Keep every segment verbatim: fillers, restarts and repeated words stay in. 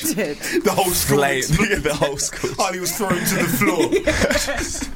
exploded. The whole school Flame. exploded. The whole school. Harley was thrown to the floor.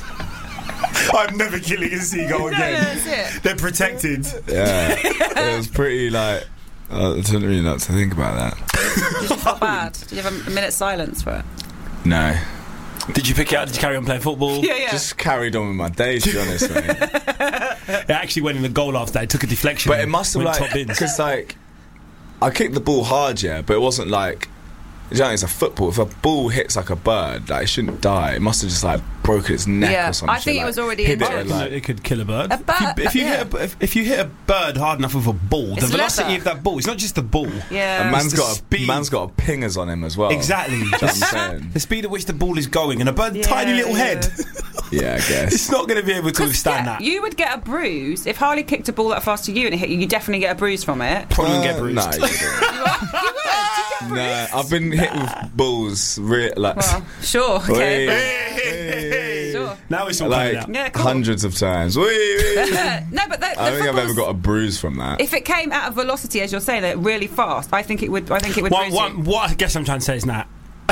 I'm never killing a seagull No, again. no, that's it. They're protected. Yeah, it was pretty like. Uh, I don't really know what to think about that. Did you feel bad? Did you have a minute's silence for it? No, Did you pick it up? Did you carry on playing football? Yeah, yeah. just carried on with my day. To be honest, mate. It actually went in the goal after that. It took a deflection. But it must have went like top bins. because like I kicked the ball hard, yeah, but it wasn't like. You know, it's a football. If a ball hits like a bird, like it shouldn't die. It must have just like broken its neck Yeah, or something. I think it was already hit in it, there. and, like, it could kill a bird. A bird, if you, if you yeah. hit a, if, if you hit a bird hard enough with a ball, It's the velocity leather. of that ball, it's not just the ball. Yeah. a man's the got a, speed. man's got a pingers on him as well. Exactly. Do you know what I'm saying? The speed at which the ball is going, and a bird, Yeah, tiny little yeah. head. Yeah, I guess. It's not going to be able to 'Cause, withstand yeah, that. you would get a bruise if Harley kicked a ball that fast to you and it hit you. You definitely get a bruise from it. Probably wouldn't Uh, get bruised. No, you wouldn't. You would. You get bruised. No, I've been hit with balls, re- like, Well, sure. Okay. Wee, Sure. Now it's all coming like out. Yeah, cool. hundreds of times. Wee, wee. No, but that, I the don't think I've ever football's- got a bruise from that. If it came out of velocity, as you're saying, like, really fast, I think it would. I think it would What, bruise what, you. what I guess I'm trying to say is that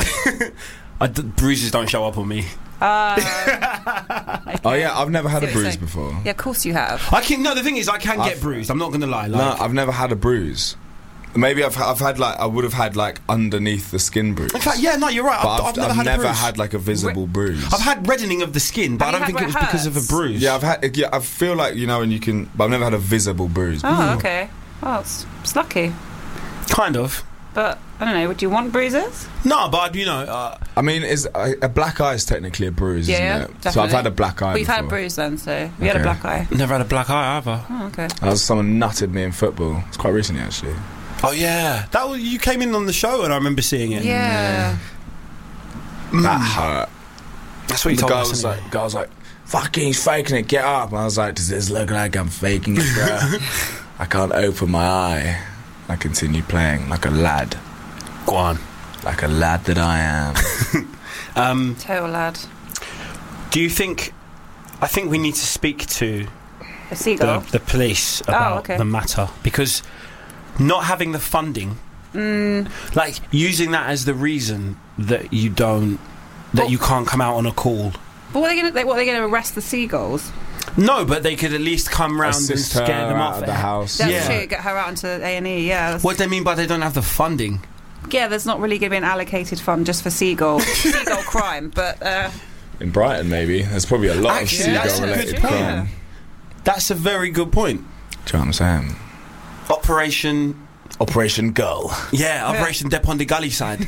I d- bruises don't show up on me. Uh, okay. Oh yeah, I've never had See a what you're bruise saying. before. Yeah, of course you have. I can. No, the thing is, I can get I've- bruised. I'm not going to lie. No, Like, I've never had a bruise. Maybe I've I've had like I would have had like underneath the skin bruise. in fact, yeah, no, you're right. But I've, I've, I've never I've had never a bruise. had like a visible bruise. I've had reddening of the skin, but Have I you don't think it had was where it because of a hurts? bruise. Yeah, I've had. Yeah, I feel like you know, when you can, but I've never had a visible bruise. Oh, okay. Well, it's, it's lucky. Kind of. But I don't know. Would you want bruises? No, but you know, uh, I mean, is a, a black eye is technically a bruise, Yeah, isn't yeah, it? So I've definitely. had a black eye. Well, you've had a before. bruise then, so you had a Okay. black eye. never had a black eye either. Oh, okay. That was someone nutted me in football. It's quite recently, actually. Oh yeah, that was, you came in on the show and I remember seeing it. Yeah. That hurt. That's what you The told guy us. was anyway. like, guy was like, "Fucking, he's faking it. Get up." And I was like, "Does this look like I'm faking it, bro?" I can't open my eye. I continued playing like a lad, Go on. like a lad that I am. Um, Total lad. do you think? I think we need to speak to A seagull. the, the police about okay. the matter, because not having the funding, Mm, like using that as the reason that you don't, that Well- you can't come out on a call. but what are they going to? They, what are they going to arrest the seagulls? No, but they could at least come round and Assist her scare them out off. of the house. That's Yeah. true. Get her out into A and E. Yeah. that's- What do they mean by they don't have the funding? Yeah. There's not really going to be an allocated fund just for seagull seagull crime, but uh, In Brighton, maybe there's probably a lot Actually, of that's a seagull-related good point. crime. That's a very good point. Do you know what I'm saying? Operation, Operation Gull. yeah, Operation Dep on the Gully side.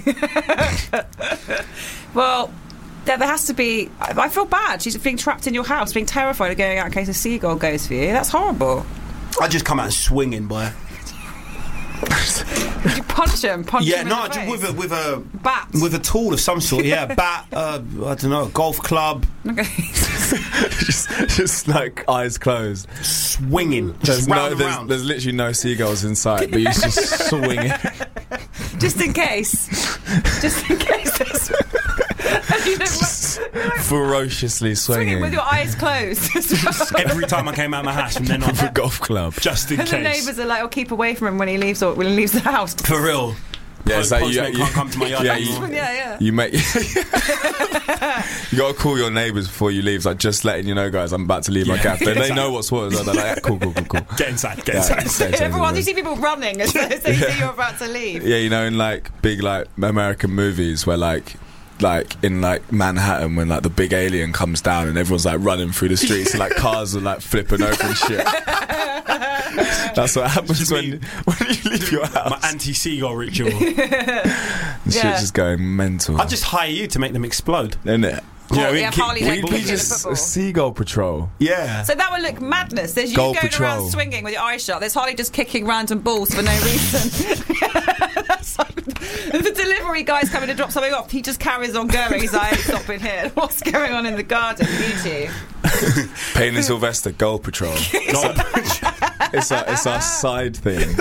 well. There, there has to be. I, I feel bad. She's being trapped in your house, being terrified of going out in case a seagull goes for you. That's horrible. I just come out swinging, boy. You punch him. Punch Yeah, him no, in the just face. with a with a bat. with a tool of some sort. Yeah, bat. Uh, I don't know, golf club, Okay. just, just like eyes closed. swinging. There's Just no, round and there's, round. there's literally no seagulls in sight, but he's just swinging. Just in case. Just in case. There's... you know, Ferociously swinging swinging with your eyes closed. as well. Every time I came out of my house from then on, with a golf club. just in And the case. neighbours are like, "Oh, keep away from him when he leaves or when he leaves the house." For real. Yeah, it's like you, Postman you, can't come to my yard yeah, anymore. you, Yeah, yeah. you make you gotta call your neighbours before you leave. It's like, just letting you know, guys, I'm about to leave my Yeah. gaff. They, they Exactly. know what's what. They're like, yeah, cool, cool, cool, cool. Get inside. Get Yeah, inside. stay, stay, Everyone, stay, you stay. see people running as they see you're about to leave. Yeah, you know, in like big like American movies where like like in like Manhattan when like the big alien comes down and everyone's like running through the streets and like cars are like flipping over and shit. That's what happens Just when me. when you leave your house. My anti-seagull ritual. Shit Yeah. just going mental. I'll just hire you to make them explode. Isn't it? You know, Well, we yeah, can keep- Harley we- Lake We'd we be Kicking just the football. a seagull patrol. Yeah. So that would look madness. There's you Goal going patrol. around swinging with your eyes shut. There's Harley just kicking random balls for no reason. That's like, the delivery guy's coming to drop something off. He just carries on going. He's like, "I ain't stopping here." What's going on in the garden? You two. Payne and Sylvester Goal Patrol. It's our, it's our side thing.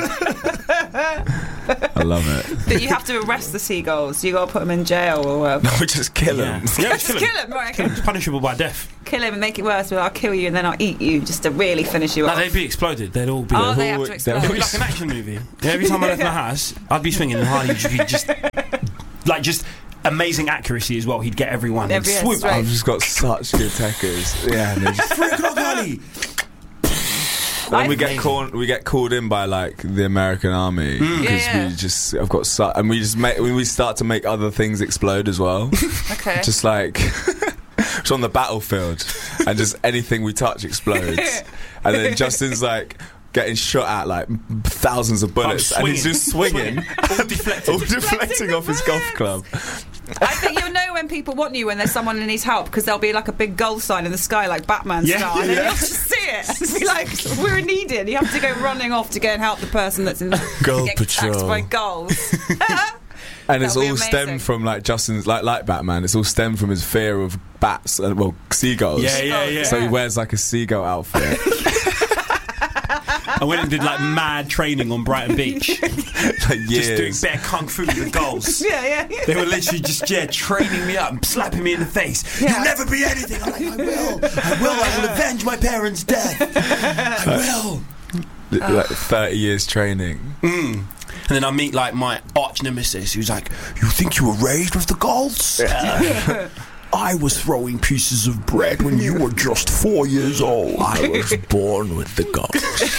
I love it. But you have to arrest the seagulls. You got to put them in jail or whatever. We just kill Yeah. them. Yeah, Just kill kill him. him, right? Kill Okay. him. It's punishable by death. Kill him and make it worse. Well, I'll kill you and then I'll eat you just to really finish you No, off. they'd be exploded. They'd all be. Oh, they'd they all- have to they'll explode. It'd be like an action movie. Yeah, every time I left my house, I'd be swinging and Harley would be just like just amazing accuracy as well. He'd get everyone. He'd Every- yeah, swoop. straight. I've just got such good techers. Yeah, and they just, Three o'clock early. then we I- get called. We get called in by like the American army Mm. because Yeah, yeah. we just. I've got su- and we just make. When we start to make other things explode as well. Okay. Just like. It's on the battlefield, and just anything we touch explodes. And then Justin's like getting shot at like thousands of bullets, and he's just swinging, all deflected. all deflecting off his golf club. I think you'll know when people want you when there's someone who needs help because there'll be like a big goal sign in the sky like Batman Yeah, style, and then yeah. you'll just see it and be like, "We're needed." You have to go running off to go and help the person that's in the Goal get attacked patrol. by goals. And it's That'll be all amazing. stemmed from like Justin's like like Batman. It's all stemmed from his fear of bats and well seagulls. Yeah, yeah, yeah. So he wears like a seagull outfit. I went and did like mad training on Brighton Beach, like just doing years. bare kung fu with the goals. yeah, yeah, yeah. They were literally just yeah training me up and slapping me in the face. Yeah. You'll never be anything. I'm like, I will, I will, I will avenge my parents' death. I will. Like thirty years training. Mm. And then I meet like my arch nemesis who's like, you think you were raised with the goals? Uh, I was throwing pieces of bread when you were just four years old. I was born with the goals.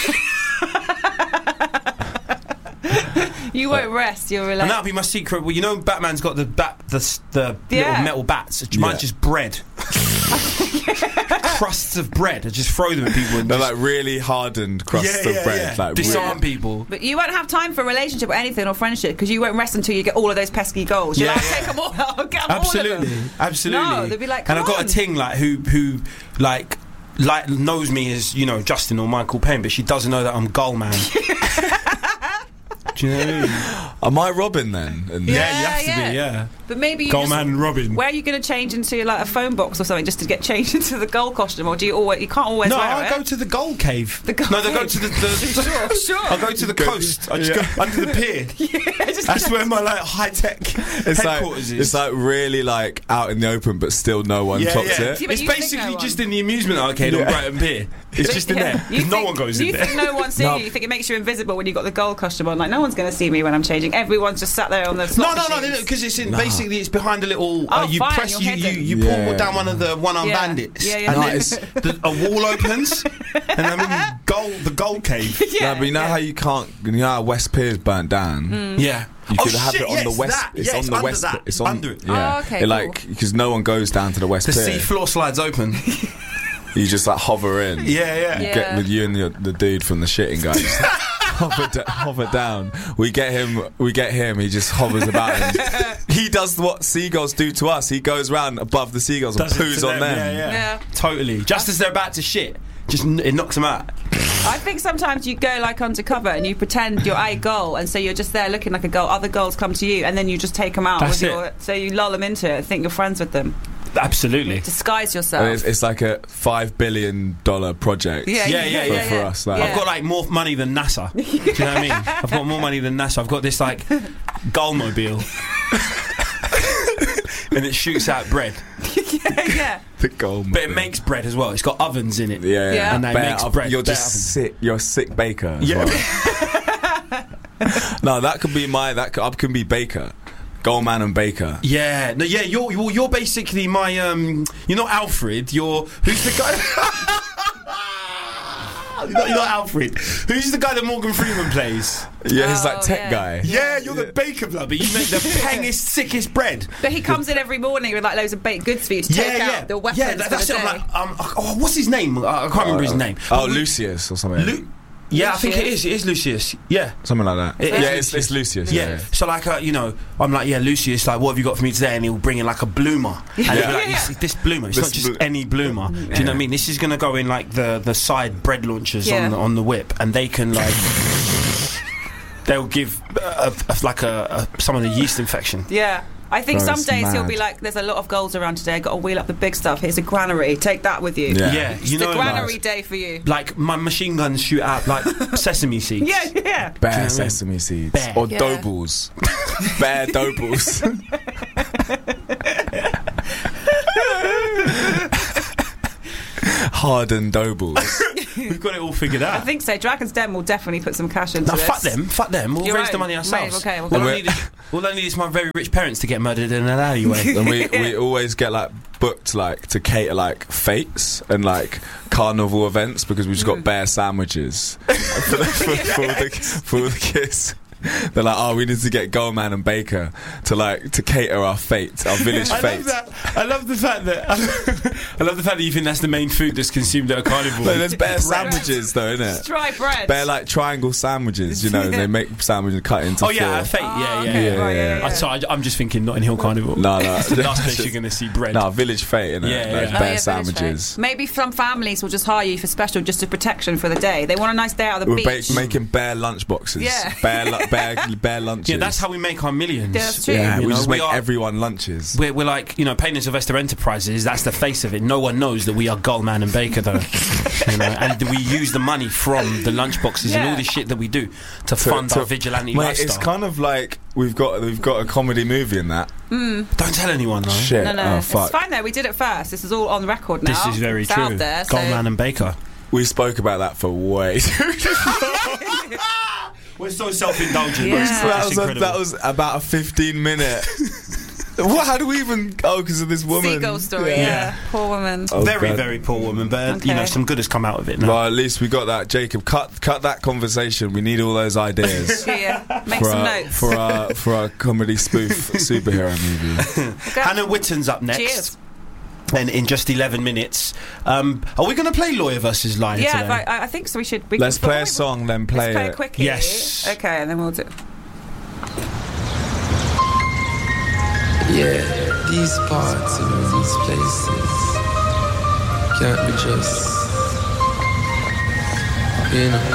You won't rest. You're And relaxed. that'll be my secret. Well, you know, Batman's got the bat, the s- the Yeah. little metal bats. Mine's Yeah. just bread, crusts of bread. I just throw them at people and They're just, like really hardened crusts of bread. Like disarm really- people. But you won't have time for a relationship or anything or friendship because you won't rest until you get all of those pesky goals. You're Yeah, like, yeah. I'll take them all. I'll get 'em all of Absolutely, them. absolutely. No, they'd be like, and come I've got on. a ting like who who like like knows me as you know Justin or Michael Payne, but she doesn't know that I'm Gull Man. Do you know what I mean? Am I Robin then? And Yeah. Yeah, you have to yeah. be. Yeah, But maybe you Gull just, Man and Robin. where are you going to change into like a phone box or something just to get changed into the goal costume, or do you always? You can't always No, wear I it. go to the Gold Cave. The Gold no, they go Cave. to the. the Sure, sure. I go to the Go- coast. I just yeah. go under the pier. Yeah, just That's where my like high tech It's like headquarters is. it's like really like out in the open, but still no one yeah, clocks yeah. it. Yeah, but It's you think basically no just one. in the amusement arcade on Yeah. Brighton Pier. It's just in there. You 'Cause no think- one goes do in you there. think no one's seeing No. you? You think it makes you invisible when you've got the goal costume on? Like no one's going to see me when I'm changing. Everyone's just sat there on the No, slot no, no, machines. because it's in, Nah. basically it's behind a little. Oh, uh, you fine, press, you're you, you, hidden. you Yeah. pull down one of the one-armed Yeah. bandits, Yeah, yeah. and No, then it's- the, a wall opens, and I'm in goal, the goal cave. Yeah, no, but you know yeah. how you can't. You know how West Pier's burnt down. Yeah, You oh, could have shit, it on yes, the west. That. It's yeah, on it's the under west. that. It's on under it. Yeah, Oh, okay, It, cool. like because no one goes down to the West The Pier. sea floor slides open. You just like hover in. yeah, yeah. Yeah. Get with you and the, the dude from the shitting guy. Just hover, da- hover down. We get him. We get him. He just hovers about. And he does what seagulls do to us. He goes round above the seagulls and Does it poos to on them. Yeah, yeah. Yeah. Totally. Just as they're about to shit, just n- it knocks them out. I think sometimes you go like undercover and you pretend you're a goal, and so you're just there looking like a goal. Other goals come to you, and then you just take them out. That's with it. your, so you lull them into it. Think you're friends with them. Absolutely. Disguise And yourself. it's, it's like a five billion dollar project. Yeah, Yeah, yeah, for, yeah. for us. Like, Yeah. I've got like more money than NASA. Do you know what I mean? I've got more money than NASA. I've got this like Gullmobile, and it shoots out bread, yeah, yeah. the goal. but it makes bread as well. It's got ovens in it. Yeah, Yeah. And that Bare makes oven- bread. You're Bare just oven. sick. You're a sick baker. as Yeah. well. No, that could be my. That could, I can be baker. Goldman and Baker. Yeah, no, yeah. You're you're, you're basically my um. You're not Alfred. You're who's the guy? you're, not, you're not Alfred. Who's the guy that Morgan Freeman plays? Yeah, he's like Oh, tech yeah. guy. Yeah, you're the baker blood, but you make the pengest, sickest bread. But he comes in every morning with like loads of baked goods for you to take yeah, out yeah, the weapons yeah. That, for that's the it. day. I'm like, um, oh, what's his name? Uh, I can't remember his name. Oh, But we- Lucius or something. Lu- yeah, I think it is. It is Lucius. Yeah. something like that. It yeah, is it's, it's Lucius. Yeah. Yeah. So like, uh, you know, I'm like, yeah, Lucius, like, what have you got for me today? And he'll bring in like a bloomer, and he'll be like, Yeah. this, this bloomer. It's This not just blo- any bloomer. Do you know what I mean? This is gonna go in like the the side bread launchers Yeah. on the, on the whip, and they can like. They'll give uh, a, a, like a, a someone a yeast infection. Yeah. I think Bro, some it's days he'll mad. be like, there's a lot of goals around today, got to wheel up the big stuff. Here's a granary, take that with you. Yeah. Yeah, It's you the know, granary like, day for you. like my machine guns shoot out like sesame seeds. Yeah, yeah. Bare Do you know what I mean? sesame seeds. Bare. Or Yeah. dough balls. Bare dough balls. Hardened dough balls. we've got it all figured out. I think so. Dragon's Den will definitely put some cash into No, this. fuck them, fuck them. We'll Your raise own. the money ourselves. Right, okay, we'll all, go. I need is, all I need is my very rich parents to get murdered in an alleyway. And we, we always get like booked like to cater like fates and like carnival events because we've just got bear sandwiches for, the, for, for, all the, for all the kids. They're like, oh, we need to get Goldman and Baker to like to cater our fate, our village I fate. love that. I love the fact that I love the fact that you think that's the main food that's consumed at a carnival. No, there's bear sandwiches though, isn't it? Dry bread. Bear like triangle sandwiches, you know. And they make sandwiches cut into Oh yeah, four. fate. Yeah, Oh, yeah, okay, yeah. yeah, right, yeah. yeah, I, sorry, I- I'm just thinking Notting Hill Carnival. No, no. It's the last place you're going to see bread. No, village fate, innit? Yeah, Like yeah. bear Oh, yeah, village sandwiches. fate. Maybe some families will just hire you for special, just a protection for the day. They want a nice day out of the We're ba- beach. making bear lunch boxes. Yeah. Bear, lu- bear, bear lunches. Yeah, that's how we make our millions. Yeah, that's true. Yeah, You we know, just we make are- everyone lunches. We're, we're like, you know, Payne and Sylvester Enterprises, that's the face of it. No one knows that we are Goldman and Baker, though. You know, and we use the money from the lunchboxes and Yeah. all this shit that we do to fund to- our vigilante Mate, lifestyle. it's kind of like we've got we've got a comedy movie in that. Don't tell anyone, though. Shit. No, no, Oh it's fuck. fine though. We did it first. This is all on record now. This is very it's true. Out there, so Goldman and Baker. We spoke about that for way too We're so self-indulgent. Yeah. It's that, was a, incredible. that was about a fifteen minute. What? How do we even? Oh, because of this woman. seagull story. Yeah. Yeah. Poor woman. Oh, very, God. very poor woman, but you Okay. know, some good has come out of it now. Well, at least we got that. Jacob, cut cut that conversation. We need all those ideas Yeah. Make for some our, notes. for our for our comedy spoof superhero movie. Go. Hannah Witton's up next. Cheers. And in just eleven minutes, um, are we going to play Lawyer versus Liar Yeah, today? but I, I think so. We should. We Let's can- play a we- song, then play Let's play it. a quickie. Yes. Okay, and then we'll do. Yeah, these parts, you know, these places can't be just, you know.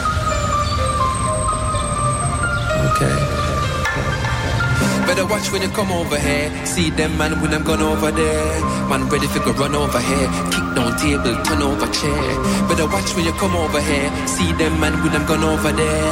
Okay. Better watch when you come over here. See them man when I'm gone over there. Man ready for go run over here. Kick down table, turn over chair. Better watch when you come over here. See them man when I'm gone over there.